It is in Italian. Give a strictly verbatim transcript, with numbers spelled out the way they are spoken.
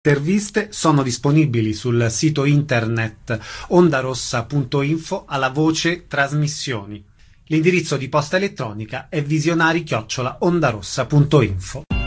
Interviste sono disponibili sul sito internet ondarossa punto info alla voce trasmissioni. L'indirizzo di posta elettronica è visionari chiocciola ondarossa punto info.